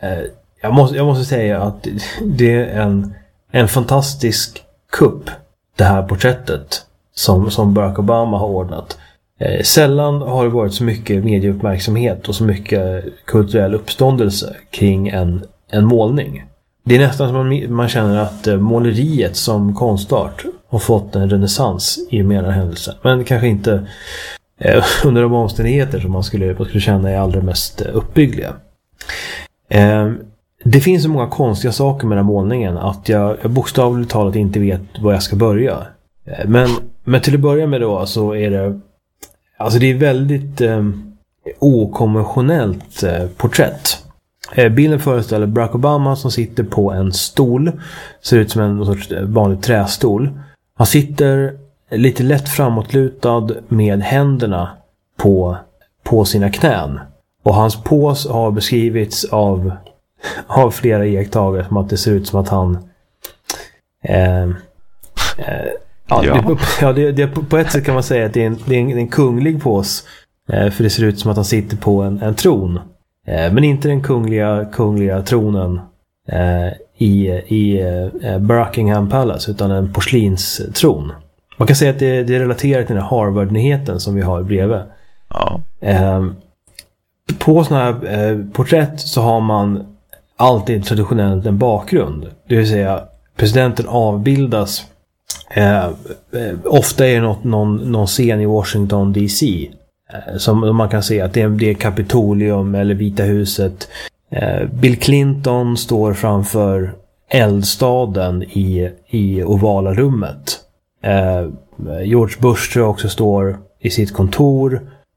jag måste säga att det är en fantastisk kupp, det här porträttet som Barack Obama har ordnat. Sällan har det varit så mycket medieuppmärksamhet och så mycket kulturell uppståndelse kring en målning. Det är nästan som man känner att måleriet som konstart har fått en renässans i och med den händelsen. Men kanske inte under de omständigheter som man skulle känna är allra mest uppbyggliga. Det finns så många konstiga saker med den här målningen att jag bokstavligt talat inte vet var jag ska börja. Men till att börja med då så är det, alltså det är väldigt okonventionellt porträtt. Bilden föreställer Barack Obama som sitter på en stol, ser ut som en sorts vanlig trästol. Han sitter lite lätt framåtlutad med händerna på sina knän. Och hans pose har beskrivits av flera iakttagare som att det ser ut som att han på ett sätt kan man säga att det är en kunglig pose, för det ser ut som att han sitter på en tron, men inte den kungliga tronen i Buckingham Palace, utan en porslinstron. Man kan säga att det är relaterat till den här Harvard-nyheten som vi har bredvid. Ja. På sådana här porträtt så har man alltid traditionellt en bakgrund. Det vill säga presidenten avbildas. Ofta är det någon scen i Washington DC som man kan se att det är Kapitolium eller Vita huset. Bill Clinton står framför eldstaden i ovala rummet. George Bush tror jag också står i sitt kontor.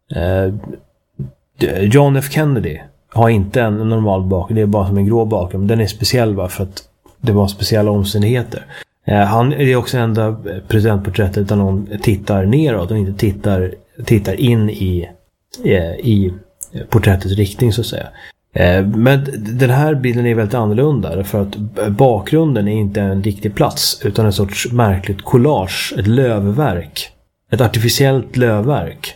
John F. Kennedy har inte en normal bakgrund, det är bara som en grå bakgrund. Den är speciell för att det var speciella omständigheter. Han är också enda presidentporträttet där någon tittar neråt och inte tittar in i porträttets riktning så att säga. Men den här bilden är väldigt annorlunda för att bakgrunden är inte en riktig plats utan en sorts märkligt collage, ett lövverk, ett artificiellt lövverk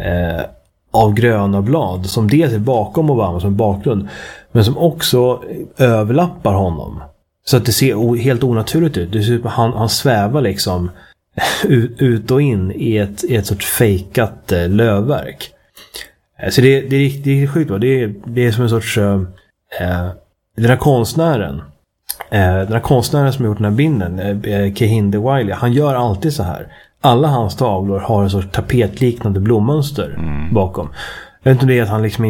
av gröna blad som dels är bakom Obama som bakgrund men som också överlappar honom. Så att det ser helt onaturligt ut. Det ser ut som att han svävar liksom ut och in i ett sorts fejkat lövverk. Så det är riktigt sjukt. Det är som en sorts den här konstnären som har gjort den här bilden, Kehinde Wiley, han gör alltid så här. Alla hans tavlor har en sorts tapetliknande blommönster bakom. Jag vet inte om det är att han liksom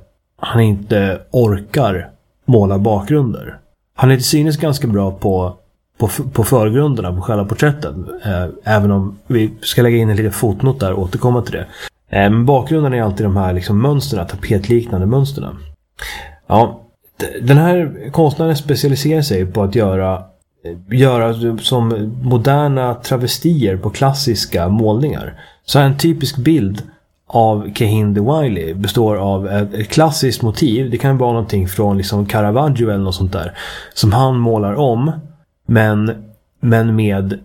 inte orkar måla bakgrunder. Han är till synes ganska bra på förgrunderna på själva porträtten. Även om vi ska lägga in en liten fotnot där och återkomma till det. Men bakgrunden är alltid de här liksom mönsterna, tapetliknande mönsterna. Ja, den här konstnären specialiserar sig på att göra som moderna travestier på klassiska målningar. Så en typisk bild av Kehinde Wiley består av ett klassiskt motiv. Det kan vara någonting från liksom Caravaggio eller något sånt där som han målar om, men med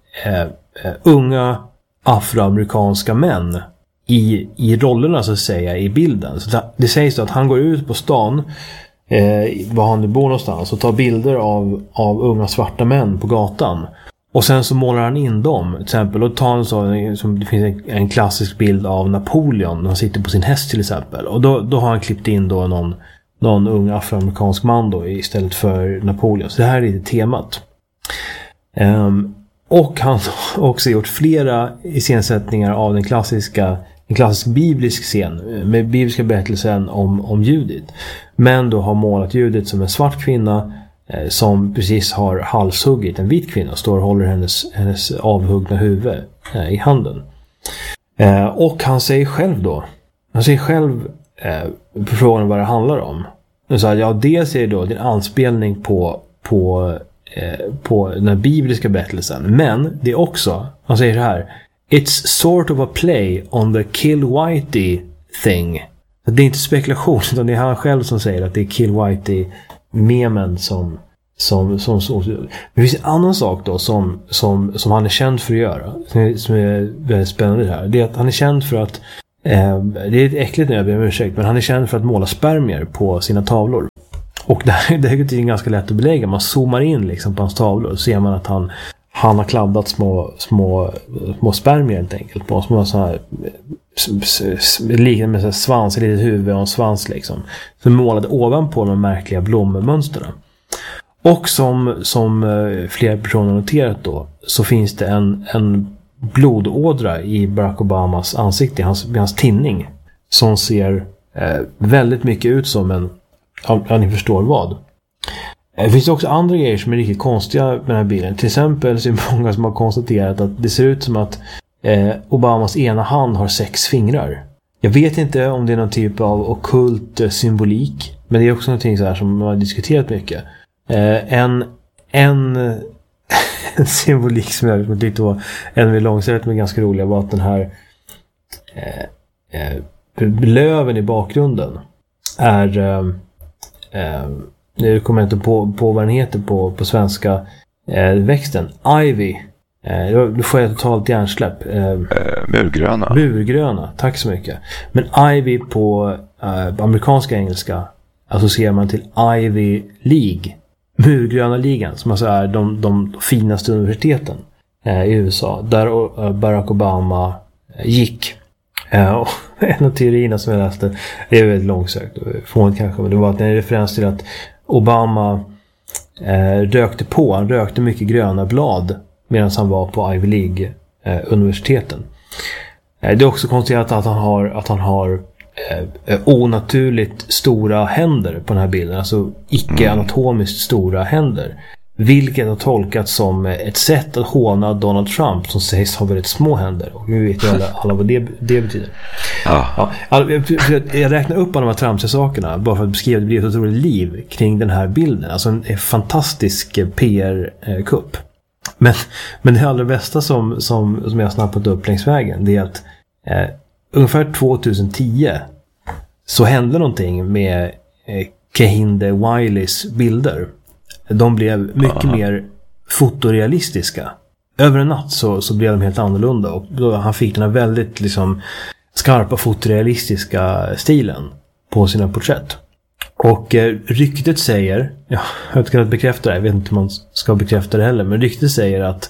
unga afroamerikanska män i rollerna så att säga i bilden. Så det sägs att han går ut på stan var han nu bor någonstans och tar bilder av unga svarta män på gatan. Och sen så målar han in dem. Till exempel, och tar en sån, som det finns en klassisk bild av Napoleon när han sitter på sin häst till exempel. Och då har han klippt in då någon ung afroamerikansk man då istället för Napoleon. Så det här är lite temat. Och han har också gjort flera iscensättningar av en klassisk biblisk scen med bibliska berättelsen om Judit. Men då har målat Judit som en svart kvinna som precis har halshuggit en vit kvinna och står och håller hennes avhuggna huvud i handen. Och han säger själv på frågan vad det handlar om. Så att, ja, dels är det då en anspelning på den här bibliska berättelsen. Men det är också, han säger så här: it's sort of a play on the Kill Whitey thing. Det är inte spekulation, utan det är han själv som säger att det är Kill Whitey-memen som det finns en annan sak då som han är känd för att göra, som är väldigt spännande här. Det är att han är känd för att det är ett äckligt när jag ber om ursäkt, men han är känd för att måla spermier på sina tavlor. Och det här är ganska lätt att belägga. Man zoomar in liksom på hans tavlor och ser man att han har kladdat små spermier helt enkelt på små så här liknande med så här svans, ett litet huvud och en svans liksom. Så målade ovanpå de märkliga blommönsterna. Och som flera personer noterat då, så finns det en blodådra i Barack Obamas ansikte, i hans tinning, som ser väldigt mycket ut som en, ja, ni förstår vad. Det finns också andra grejer som är riktigt konstiga med den här bilden. Till exempel så är det många som har konstaterat att det ser ut som att Obamas ena hand har 6 fingrar. Jag vet inte om det är någon typ av ockult symbolik, men det är också någonting så här som man har diskuterat mycket. En symbolik som jag tyckte var ännu mer långsamt men ganska roliga var att den här löven i bakgrunden är nu kommer jag inte på vad den heter på svenska, växten Ivy. Då får jag totalt hjärnsläpp. Murgröna, tack så mycket. Men Ivy på amerikanska engelska associerar man till Ivy League, Murgröna ligan, som alltså är de finaste universiteten i USA, där Barack Obama gick. Och en av teorierna som jag läste, det är väldigt långsökt fånigt kanske, men det var att det är en referens till att Obama han rökte mycket gröna blad medan han var på Ivy League universiteten. Det är också konstaterat att han har onaturligt stora händer på den här bilden, alltså icke-anatomiskt stora händer, vilket har tolkats som ett sätt att håna Donald Trump, som sägs ha väldigt små händer, och vi vet ju alla vad det betyder. Ja, jag räknar upp alla de här tramsiga sakerna bara för att beskriva att det blir ett otroligt liv kring den här bilden, alltså en fantastisk PR-kupp. Men det allra bästa som jag har snappat upp längs vägen, det är att ungefär 2010 så hände någonting med Kehinde Wileys bilder. De blev mycket mer fotorealistiska. Över en natt så blev de helt annorlunda, och då han fick den här väldigt liksom skarpa fotorealistiska stilen på sina porträtt. Och ryktet säger, jag har inte kunnat bekräfta det, jag vet inte om man ska bekräfta det heller, men ryktet säger att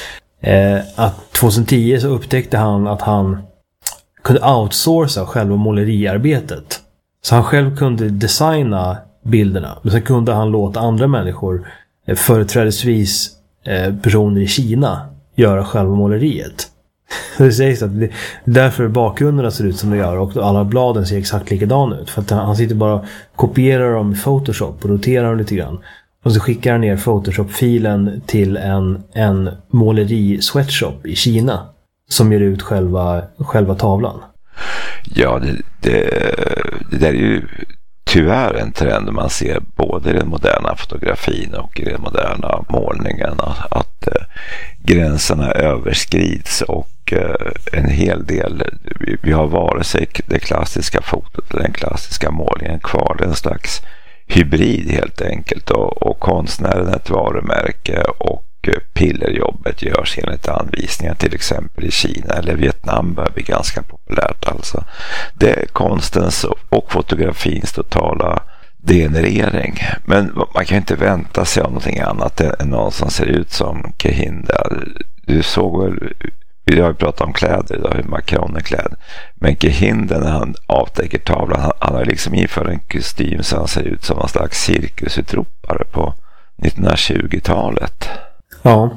2010 så upptäckte han att han kunde outsourca själva måleriarbetet. Så han själv kunde designa bilderna, men sen kunde han låta andra människor, företrädesvis personer i Kina, göra själva måleriet. Det sägs att det är därför bakgrunderna ser ut som de gör, och alla bladen ser exakt likadana ut, för att han sitter bara och kopierar dem i Photoshop och roterar dem lite grann, och så skickar han ner Photoshop-filen till en måleri-sweatshop i Kina som ger ut själva tavlan. Ja, det där är ju tyvärr en trend man ser både i den moderna fotografin och i den moderna målningen, att gränserna överskrids, och en hel del, vi har vare sig det klassiska fotot eller den klassiska målningen kvar, det är en slags hybrid helt enkelt, och konstnären är ett varumärke, och pillerjobbet görs enligt anvisningar, till exempel i Kina eller Vietnam börjar bli ganska populärt. Alltså det är konstens och fotografins totala degenerering, men man kan inte vänta sig av någonting annat än någon som ser ut som Kehinde. Du såg väl, vi har ju pratat om kläder idag, hur Macron är klädd, men Kehinde, när han avtäcker tavlan, han har liksom inför en kostym så han ser ut som en slags cirkusutropare på 1920-talet. Ja.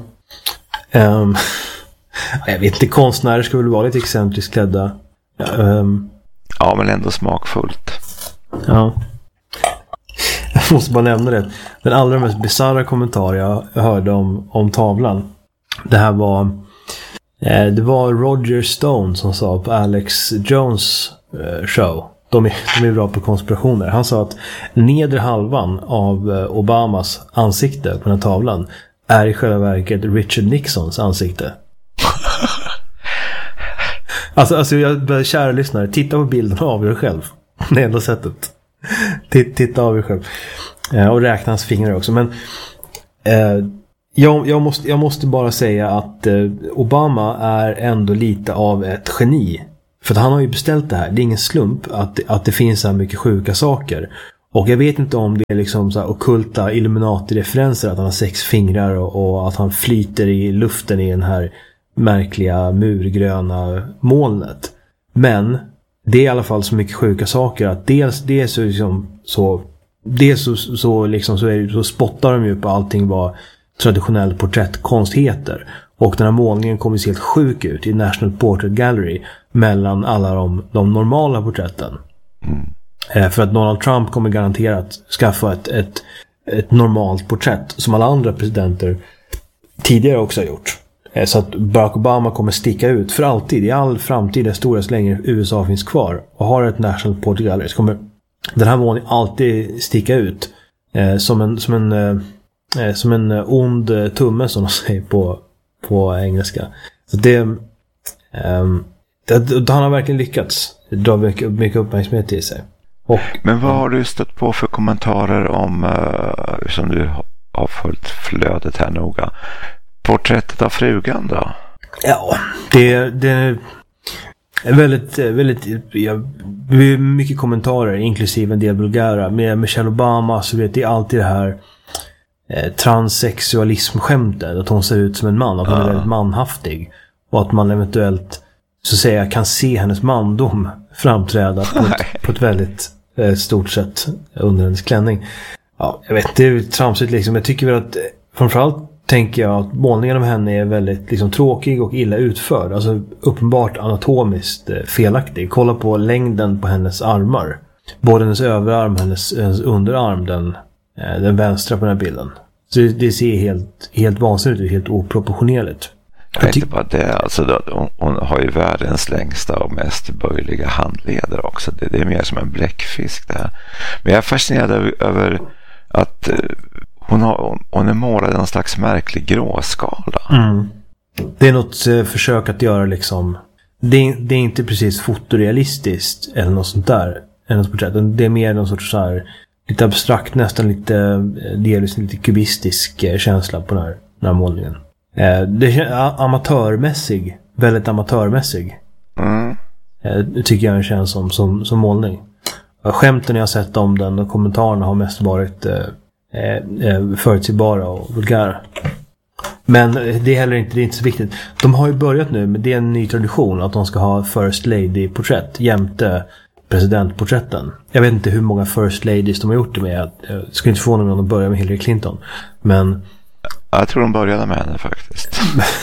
Jag vet inte, konstnärer skulle väl vara lite excentriskt klädda. Ja, men ändå smakfullt. Ja. Jag måste bara nämna det. Den allra mest bizarra kommentar jag hörde om tavlan. Det var Roger Stone som sa på Alex Jones show. De är bra på konspirationer. Han sa att nedre halvan av Obamas ansikte på den här tavlan är i själva verket Richard Nixons ansikte. Alltså jag kära lyssnare, titta på bilden och avgör själv. Det är enda sättet. Titta av er själv. Och räkna hans fingrar också. Men jag måste bara säga att Obama är ändå lite av ett geni. För att han har ju beställt det här. Det är ingen slump att det finns så här mycket sjuka saker. Och jag vet inte om det är liksom så här ockulta Illuminati-referenser, att han har 6 fingrar och att han flyter i luften i den här märkliga murgröna molnet. Men det är i alla fall så mycket sjuka saker att dels så spottar de ju på allting vad traditionell porträttkonst heter. Och den här målningen kommer se helt sjuk ut i National Portrait Gallery mellan alla de normala porträtten. För att Donald Trump kommer garanterat skaffa ett normalt porträtt som alla andra presidenter tidigare också har gjort. Så att Barack Obama kommer sticka ut för alltid, i all framtid, stora så länge USA finns kvar och har ett National Portrait Gallery, så kommer den här målningen alltid sticka ut som en ond tumme, som de säger på engelska. Så han har verkligen lyckats dra mycket uppmärksamhet till sig. Men vad har du stött på för kommentarer om, som du har följt flödet här noga, porträttet av frugan då? Ja, det är väldigt mycket kommentarer, inklusive en del vulgära. Med Michelle Obama så vet det alltid det här transsexualism-skämtet, att hon ser ut som en man, att hon är väldigt manhaftig, och att man eventuellt så att säga kan se hennes mandom framträda på ett väldigt stort sätt under hennes klänning. Ja, jag vet, det är tramsigt liksom. Jag tycker väl att framförallt tänker jag att målningen av henne är väldigt liksom tråkig och illa utförd. Alltså uppenbart anatomiskt felaktig. Kolla på längden på hennes armar. Både hennes överarm och hennes underarm, den vänstra på den här bilden. Så det ser helt vansinnigt ut, helt oproportionerligt. Inte bara det, alltså hon har ju världens längsta och mest böjliga handleder också. Det är mer som en bläckfisk det här. Men jag är fascinerad över att hon är målad i en slags märklig gråskala. Det är något försök att göra liksom, det är inte precis fotorealistiskt eller något sånt där, det är mer någon sorts så här lite abstrakt, nästan delvis lite kubistisk känsla på den här målningen. Det är amatörmässig, väldigt amatörmässig. Tycker jag den känns som målning. Skämten jag har sett om den och kommentarerna har mest varit förutsägbara och vulgära. Men det är inte så viktigt. De har ju börjat nu, men det är en ny tradition att de ska ha First Lady-porträtt jämte presidentporträtten. Jag vet inte hur många First Ladies de har gjort det med. Jag skulle inte förvåna mig om de börjar med Hillary Clinton. Men jag tror de började med henne faktiskt.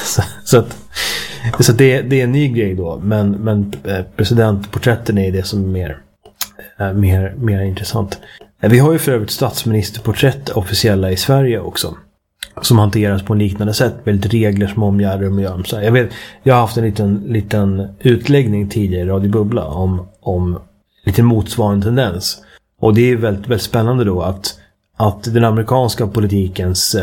så det är en ny grej då. Men presidentporträtten är det som är mer intressant. Vi har ju för övrigt statsministerporträtt officiella i Sverige också, som hanteras på en liknande sätt. Väldigt regler som omgärdar dem och gör dem så här. Jag har haft en liten utläggning tidigare i Radio Bubbla om lite motsvarande tendens. Och det är väldigt, väldigt spännande då att den amerikanska politikens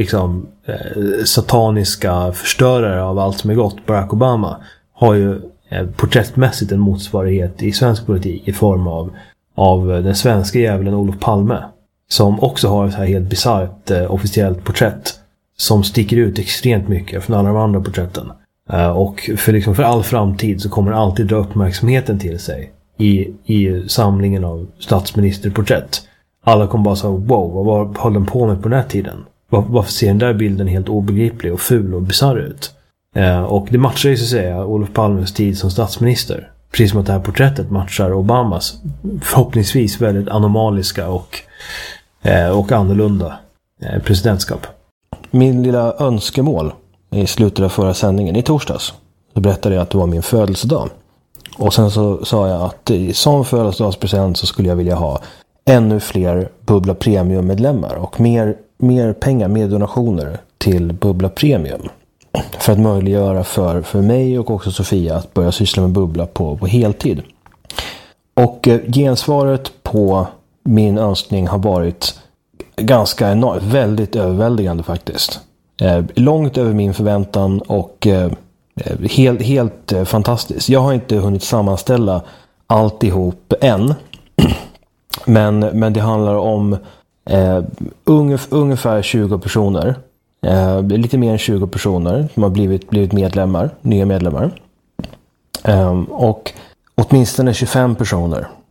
sataniska förstörare av allt som är gott, Barack Obama, har ju porträttmässigt en motsvarighet i svensk politik i form av den svenska jävlen Olof Palme, som också har ett här helt bisarrt officiellt porträtt som sticker ut extremt mycket från alla de andra porträtten. Och för all framtid så kommer det alltid dra uppmärksamheten till sig i samlingen av statsministerporträtt. Alla kommer bara säga, wow, vad håller den på med på den här tiden? Varför ser den där bilden helt obegriplig och ful och bizarr ut? Och det matchar ju så att säga Olof Palmes tid som statsminister. Precis som att det här porträttet matchar Obamas förhoppningsvis väldigt anomaliska och annorlunda presidentskap. Min lilla önskemål i slutet av förra sändningen i torsdags, så berättade jag att det var min födelsedag. Och sen så sa jag att som födelsedagspresent så skulle jag vilja ha ännu fler Bubbla Premium-medlemmar och mer pengar, mer donationer till Bubbla Premium. För att möjliggöra för mig och också Sofia att börja syssla med Bubbla på heltid. Och gensvaret på min önskning har varit ganska enormt, väldigt överväldigande faktiskt. Långt över min förväntan och helt fantastiskt. Jag har inte hunnit sammanställa alltihop än. Men det handlar om ungefär 20 personer. Lite mer än 20 personer som har blivit nya medlemmar. Och åtminstone 25 personer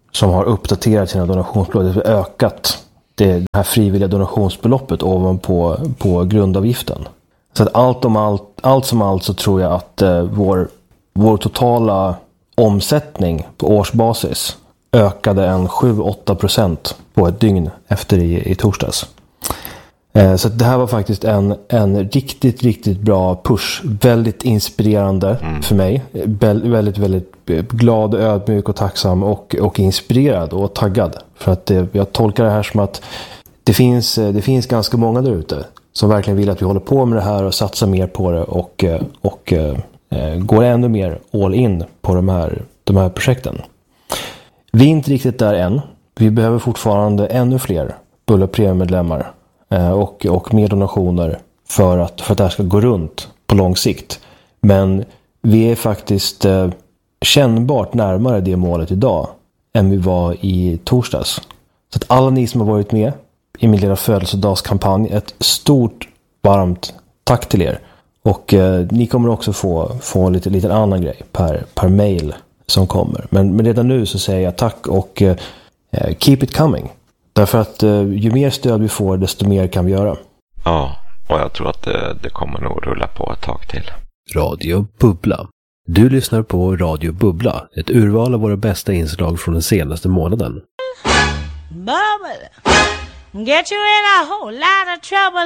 som har uppdaterat sina donationsbelopp. Det har ökat det här frivilliga donationsbeloppet ovanpå grundavgiften. Så att allt som allt så tror jag att vår totala omsättning på årsbasis ökade en 7-8% på ett dygn efter i torsdags. Så det här var faktiskt en riktigt, riktigt bra push. Väldigt inspirerande för mig. Väldigt, väldigt glad, ödmjuk och tacksam och inspirerad och taggad. För att jag tolkar det här som att det finns ganska många där ute som verkligen vill att vi håller på med det här och satsar mer på det och går ännu mer all in på de här projekten. Vi är inte riktigt där än. Vi behöver fortfarande ännu fler Bulla Premium-medlemmar och mer donationer för att det här ska gå runt på lång sikt. Men vi är faktiskt kännbart närmare det målet idag än vi var i torsdags. Så att alla ni som har varit med i min lilla födelsedagskampanj, ett stort varmt tack till er. Och ni kommer också få lite annan grej per mail som kommer. Men redan nu så säger jag tack och keep it coming. Därför att ju mer stöd vi får, desto mer kan vi göra. Ja, och jag tror att det kommer nog rulla på ett tag till. Radio Bubbla. Du lyssnar på Radio Bubbla, ett urval av våra bästa inslag från den senaste månaden. Bubble, get you in a whole lot of trouble